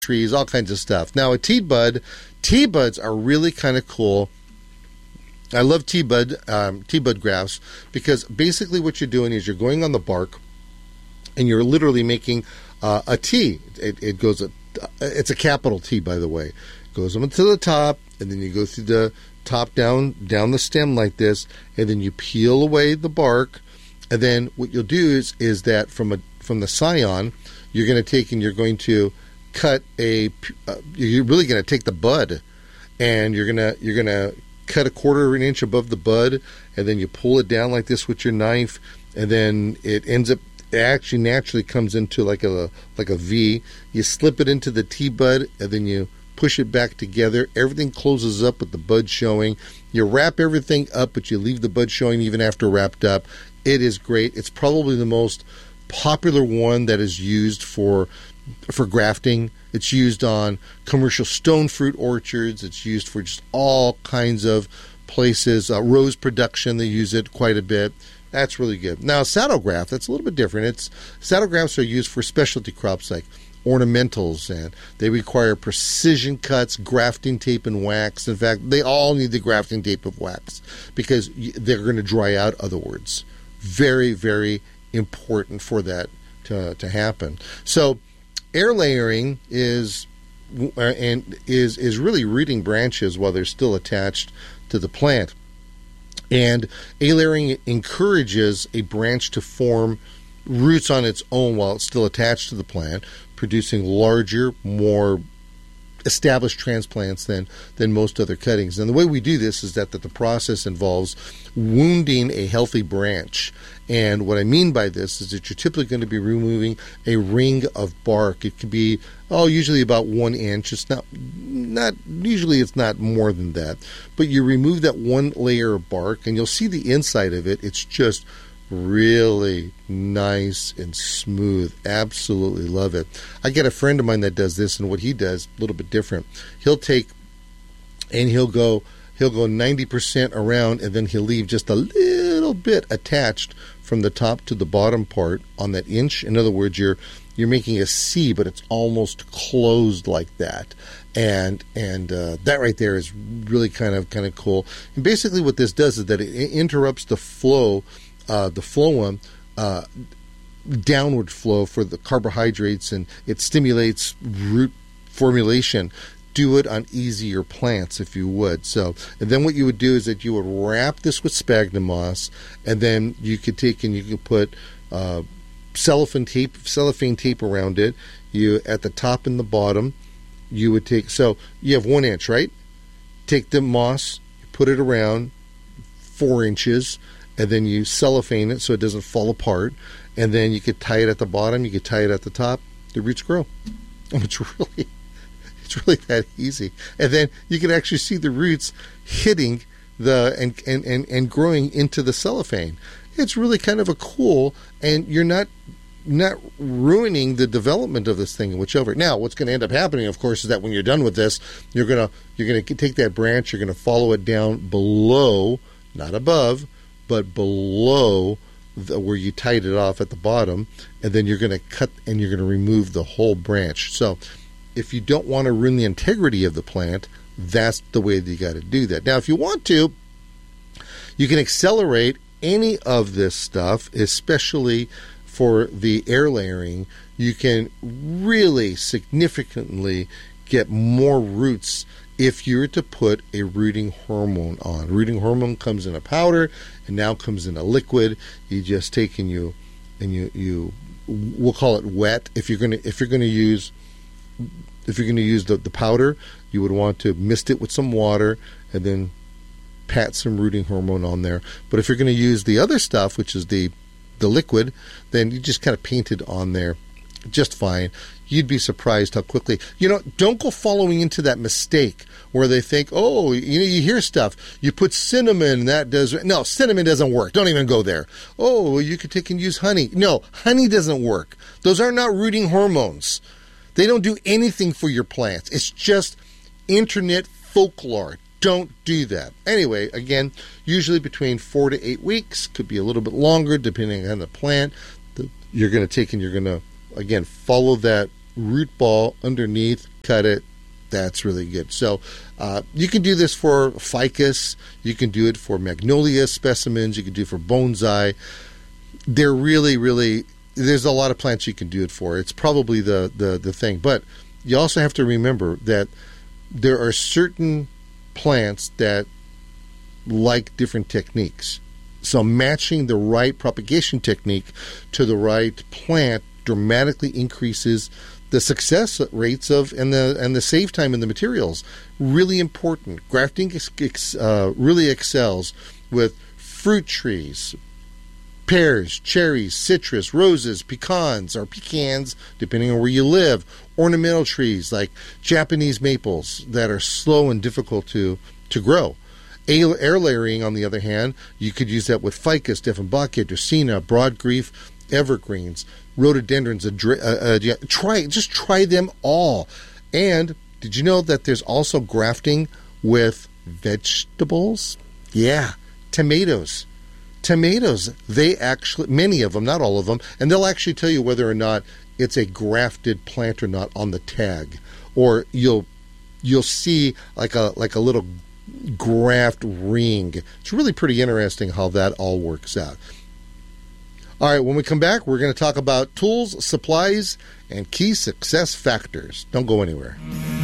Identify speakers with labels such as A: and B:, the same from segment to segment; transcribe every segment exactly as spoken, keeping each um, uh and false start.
A: trees, all kinds of stuff. Now, a tea bud, tea buds are really kind of cool. I love tea bud, um, tea bud grafts because basically what you're doing is you're going on the bark and you're literally making uh, a T. It, it goes, a, it's a capital T, by the way. It goes up to the top, and then you go through the top down, down the stem like this, and then you peel away the bark, and then what you'll do is is that from a from the scion, you're going to take and you're going to cut a. Uh, you're really going to take the bud, and you're gonna you're gonna cut a quarter of an inch above the bud, and then you pull it down like this with your knife, and then it ends up. It actually naturally comes into like a like a V. You slip it into the tea bud, and then you push it back together. Everything closes up with the bud showing. You wrap everything up, but you leave the bud showing even after wrapped up. It is great. It's probably the most popular one that is used for for grafting. It's used on commercial stone fruit orchards. It's used for just all kinds of places. Uh, rose production, they use it quite a bit. That's really good. Now, saddle graft, that's a little bit different. It's saddle grafts are used for specialty crops like ornamentals, and they require precision cuts, grafting tape, and wax. In fact, they all need the grafting tape of wax because they're going to dry out otherwise. Very, very important for that to, to happen. So, air layering is and is is really rooting branches while they're still attached to the plant. And air layering encourages a branch to form roots on its own while it's still attached to the plant, producing larger, more established transplants than than most other cuttings. And the way we do this is that, that the process involves wounding a healthy branch. And what I mean by this is that you're typically going to be removing a ring of bark. It could be, oh, usually about one inch. It's not, not usually it's not more than that. But you remove that one layer of bark, and you'll see the inside of it. It's just really nice and smooth. Absolutely love it. I get a friend of mine that does this, and what he does a little bit different. He'll take and he'll go he'll go ninety percent around, and then he'll leave just a little bit attached from the top to the bottom part on that inch. In other words, you're you're making a C, but it's almost closed like that. And and uh, that right there is really kind of kind of cool. And basically what this does is that it interrupts the flow Uh, the phloem, uh, downward flow for the carbohydrates, and it stimulates root formulation. Do it on easier plants if you would. So, and then what you would do is that you would wrap this with sphagnum moss, and then you could take and you could put uh, cellophane tape, cellophane tape around it. You at the top and the bottom, you would take. So you have one inch, right? Take the moss, put it around four inches. And then you cellophane it so it doesn't fall apart. And then you could tie it at the bottom. You could tie it at the top. The roots grow. And it's really, it's really that easy. And then you can actually see the roots hitting the and and, and, and growing into the cellophane. It's really kind of a cool, and you're not not ruining the development of this thing, whichever. Now, what's going to end up happening, of course, is that when you're done with this, you're gonna you're gonna take that branch. You're gonna follow it down below, not above, but below the, where you tied it off at the bottom, and then you're going to cut and you're going to remove the whole branch. So if you don't want to ruin the integrity of the plant, that's the way that you got to do that. Now, if you want to, you can accelerate any of this stuff, especially for the air layering. You can really significantly get more roots if you were to put a rooting hormone on. Rooting hormone comes in a powder and now comes in a liquid. You just take and you and you you we'll call it wet. If you're gonna if you're gonna use if you're gonna use the, the powder, you would want to mist it with some water and then pat some rooting hormone on there. But if you're gonna use the other stuff, which is the the liquid, then you just kind of paint it on there just fine. You'd be surprised how quickly. You know, don't go following into that mistake where they think, oh, you know, you hear stuff. You put cinnamon, that does. No, cinnamon doesn't work. Don't even go there. Oh, you could take and use honey. No, honey doesn't work. Those are not rooting hormones. They don't do anything for your plants. It's just internet folklore. Don't do that. Anyway, again, usually between four to eight weeks. Could be a little bit longer depending on the plant. You're going to take and you're going to, again, follow that root ball underneath, cut it. That's really good. So uh, you can do this for ficus. You can do it for magnolia specimens. You can do it for bonsai. They're really, really, there's a lot of plants you can do it for. It's probably the, the, the thing. But you also have to remember that there are certain plants that like different techniques. So matching the right propagation technique to the right plant dramatically increases the success rates of and the and the save time in the materials. Really important. Grafting ex, ex, uh, really excels with fruit trees, pears, cherries, citrus, roses, pecans or pecans, depending on where you live. Ornamental trees like Japanese maples that are slow and difficult to to grow. Air layering, on the other hand, you could use that with ficus, Dieffenbachia, Dracaena, broadleaf, evergreens, rhododendrons. Uh, uh, yeah, try just try them all. And did you know that there's also grafting with vegetables? Yeah, tomatoes. Tomatoes, they actually, many of them, not all of them, and they'll actually tell you whether or not it's a grafted plant or not on the tag. Or you'll you'll see like a like a little graft ring. It's really pretty interesting how that all works out. All right, when we come back, we're going to talk about tools, supplies, and key success factors. Don't go anywhere.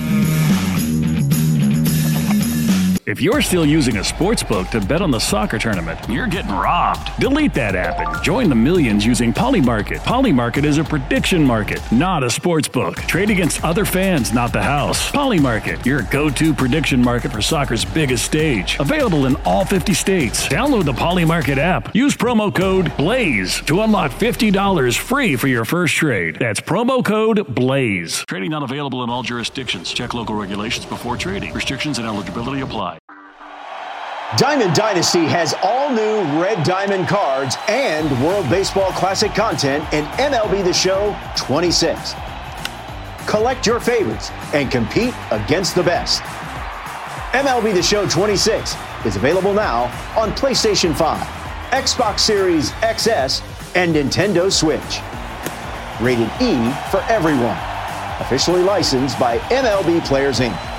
B: If you're still using a sportsbook to bet on the soccer tournament, you're getting robbed. Delete that app and join the millions using Polymarket. Polymarket is a prediction market, not a sportsbook. Trade against other fans, not the house. Polymarket, your go-to prediction market for soccer's biggest stage. Available in all fifty states. Download the Polymarket app. Use promo code BLAZE to unlock fifty dollars free for your first trade. That's promo code BLAZE. Trading not available in all jurisdictions. Check local regulations before trading. Restrictions and eligibility apply.
C: Diamond Dynasty has all new Red Diamond cards and World Baseball Classic content in M L B The Show twenty-six. Collect your favorites and compete against the best. M L B The Show twenty-six is available now on PlayStation five, Xbox Series X S, and Nintendo Switch. Rated E for everyone. Officially licensed by M L B Players Incorporated.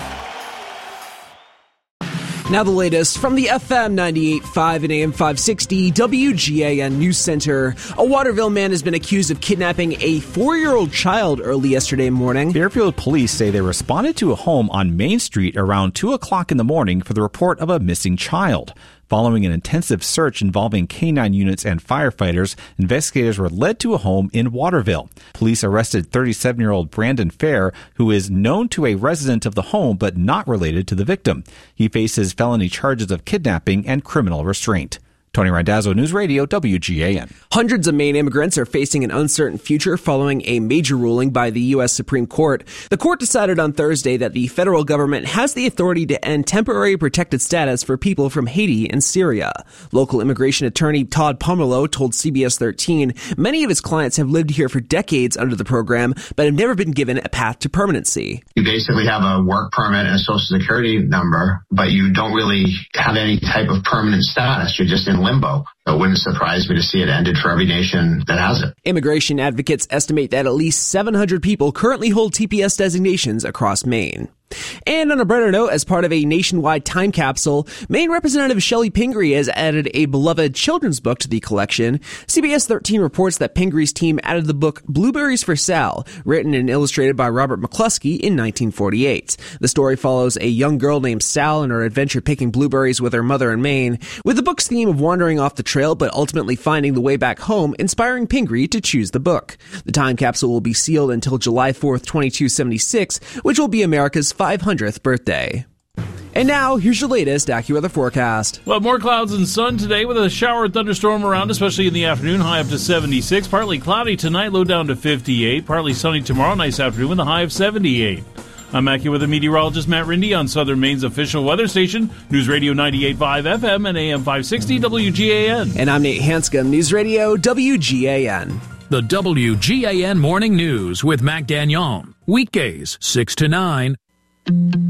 D: Now the latest from the F M ninety-eight point five and A M five sixty W G A N News Center. A Waterville man has been accused of kidnapping a four-year-old child early yesterday morning.
E: Fairfield police say they responded to a home on Main Street around two o'clock in the morning for the report of a missing child. Following an intensive search involving K nine units and firefighters, investigators were led to a home in Waterville. Police arrested thirty-seven-year-old Brandon Fair, who is known to a resident of the home but not related to the victim. He faces felony charges of kidnapping and criminal restraint. Tony Randazzo, News Radio, W G A N.
D: Hundreds of Maine immigrants are facing an uncertain future following a major ruling by the U S Supreme Court. The court decided on Thursday that the federal government has the authority to end temporary protected status for people from Haiti and Syria. Local immigration attorney Todd Pomerleau told C B S thirteen many of his clients have lived here for decades under the program, but have never been given a path to permanency.
F: You basically have a work permit and a social security number, but you don't really have any type of permanent status. You're just in limbo. It wouldn't surprise me to see it ended for every nation that has it.
D: Immigration advocates estimate that at least seven hundred people currently hold T P S designations across Maine. And on a brighter note, as part of a nationwide time capsule, Maine Representative Shelley Pingree has added a beloved children's book to the collection. C B S thirteen reports that Pingree's team added the book Blueberries for Sal, written and illustrated by Robert McCluskey in nineteen forty-eight. The story follows a young girl named Sal and her adventure picking blueberries with her mother in Maine, with the book's theme of wandering off the trail but ultimately finding the way back home, inspiring Pingree to choose the book. The time capsule will be sealed until July fourth, twenty-two seventy-six, which will be America's five hundredth birthday. And now, here's your latest AccuWeather forecast.
G: Well, more clouds and sun today with a shower or thunderstorm around, especially in the afternoon, high up to seventy-six. Partly cloudy tonight, low down to fifty-eight. Partly sunny tomorrow, nice afternoon with a high of seventy-eight. I'm AccuWeather meteorologist Matt Rindy on Southern Maine's official weather station, News Radio ninety-eight point five F M and A M five sixty W G A N.
D: And I'm Nate Hanscom, News Radio W G A N.
H: The W G A N Morning News with Mac Dagnon. Weekdays, six to nine.